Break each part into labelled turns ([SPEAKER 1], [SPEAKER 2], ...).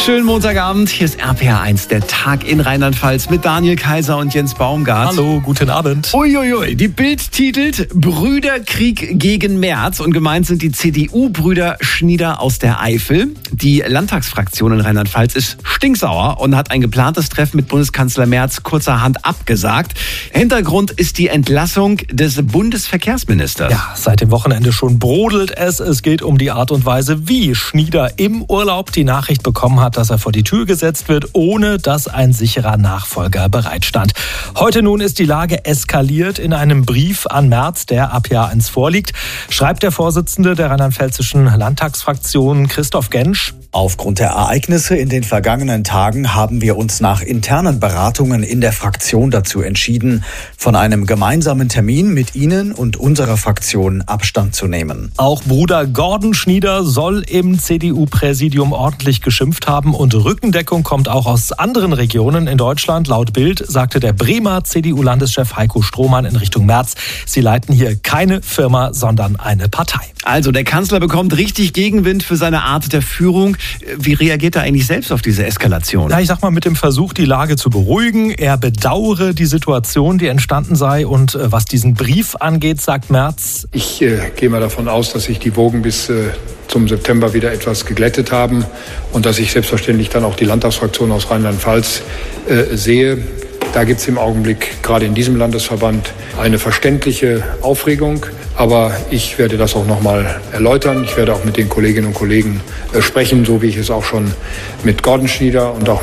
[SPEAKER 1] Schönen Montagabend, hier ist RPR1, der Tag in Rheinland-Pfalz mit Daniel Kaiser und Jens Baumgart.
[SPEAKER 2] Hallo, guten Abend.
[SPEAKER 1] Uiuiui, die Bild titelt Brüderkrieg gegen Merz und gemeint sind die CDU-Brüder Schnieder aus der Eifel. Die Landtagsfraktion in Rheinland-Pfalz ist stinksauer und hat ein geplantes Treffen mit Bundeskanzler Merz kurzerhand abgesagt. Hintergrund ist die Entlassung des Bundesverkehrsministers.
[SPEAKER 2] Ja, seit dem Wochenende schon brodelt es. Es geht um die Art und Weise, wie Schnieder im Urlaub die Nachricht bekommen hat, dass er vor die Tür gesetzt wird, ohne dass ein sicherer Nachfolger bereitstand. Heute nun ist die Lage eskaliert. In einem Brief an Merz, der ab Jahr 1 vorliegt, schreibt der Vorsitzende der rheinland-pfälzischen Landtagsfraktion Christoph Gensch:
[SPEAKER 3] Aufgrund der Ereignisse in den vergangenen Tagen haben wir uns nach internen Beratungen in der Fraktion dazu entschieden, von einem gemeinsamen Termin mit Ihnen und unserer Fraktion Abstand zu nehmen.
[SPEAKER 2] Auch Bruder Gordon Schnieder soll im CDU-Präsidium ordentlich geschimpft haben und Rückendeckung kommt auch aus anderen Regionen in Deutschland. Laut Bild sagte der Bremer CDU-Landeschef Heiko Strohmann in Richtung Merz, sie leiten hier keine Firma, sondern eine Partei.
[SPEAKER 1] Also der Kanzler bekommt richtig Gegenwind für seine Art der Führung. Wie reagiert er eigentlich selbst auf diese Eskalation?
[SPEAKER 2] Ja, ich sag mal, mit dem Versuch, die Lage zu beruhigen. Er bedauere die Situation, die entstanden sei. Und was diesen Brief angeht, sagt Merz:
[SPEAKER 4] Ich gehe mal davon aus, dass sich die Wogen bis zum September wieder etwas geglättet haben und dass ich selbstverständlich dann auch die Landtagsfraktion aus Rheinland-Pfalz sehe. Da gibt es im Augenblick gerade in diesem Landesverband eine verständliche Aufregung. Aber ich werde das auch nochmal erläutern. Ich werde auch mit den Kolleginnen und Kollegen sprechen, so wie ich es auch schon mit Gordon Schnieder und auch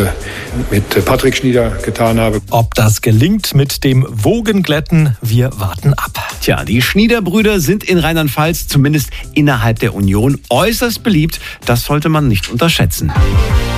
[SPEAKER 4] mit Patrick Schnieder getan habe.
[SPEAKER 2] Ob das gelingt mit dem Wogenglätten, wir warten ab.
[SPEAKER 1] Tja, die Schnieder-Brüder sind in Rheinland-Pfalz, zumindest innerhalb der Union, äußerst beliebt. Das sollte man nicht unterschätzen.